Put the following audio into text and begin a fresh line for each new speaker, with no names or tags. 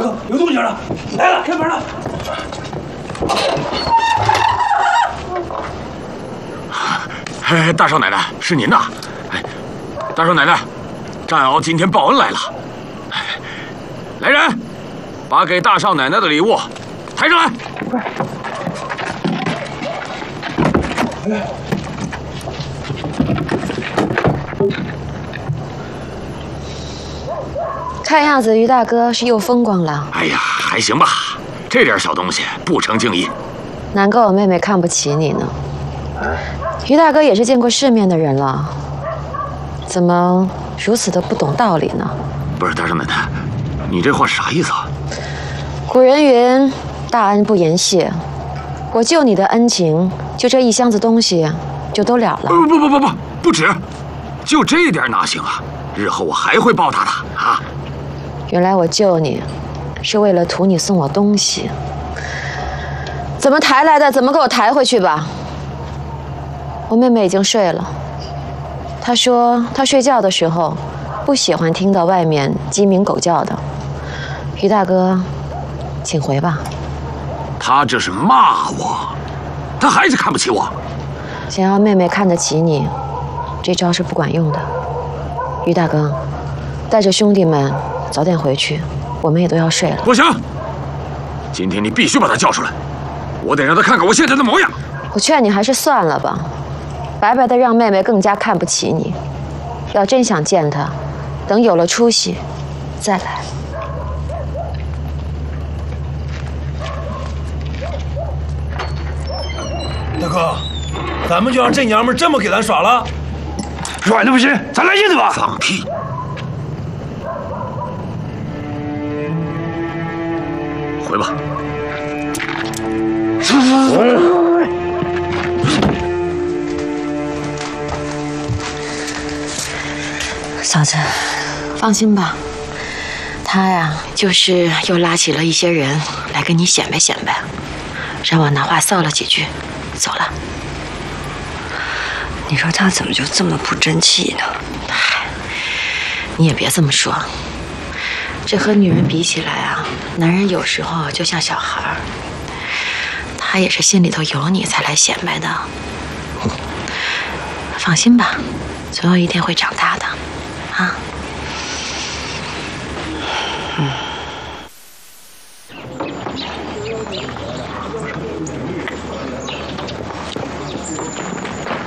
哥，有动静了，来了，开门了。
哎，大少奶奶，是您呐！哎，大少奶奶，战鳌今天报恩来了。哎，来人，把给大少奶奶的礼物抬上来。
看样子于大哥是又风光了。
哎呀，还行吧，这点小东西不成敬意。
难怪我妹妹看不起你呢。于大哥也是见过世面的人了，怎么如此的不懂道理呢？
不是大少奶奶，你这话是啥意思啊？
古人云：大恩不言谢。我救你的恩情，就这一箱子东西，就都了了。
不止，就这点哪行啊？日后我还会报答的啊！
原来我救你，是为了图你送我东西。怎么抬来的，怎么给我抬回去吧。我妹妹已经睡了，她说她睡觉的时候不喜欢听到外面鸡鸣狗叫的。于大哥，请回吧。
他这是骂我，他还是看不起我。
想要妹妹看得起你，这招是不管用的。于大哥，带着兄弟们早点回去，我们也都要睡了。
不行，今天你必须把他叫出来，我得让他看看我现在的模样。
我劝你还是算了吧，白白的让妹妹更加看不起你。要真想见她，等有了出息再来。
大哥，咱们就让这娘们这么给咱耍了？
软的不行，咱来硬的吧！
放屁！回吧。
嫂子，放心吧，他呀，就是又拉起了一些人来跟你显摆显摆，让我拿话臊了几句，走了。
你说他怎么就这么不争气呢？
嗨，你也别这么说，这和女人比起来啊，男人有时候就像小孩儿，他也是心里头有你才来显摆的。放心吧，总有一天会长大的，啊。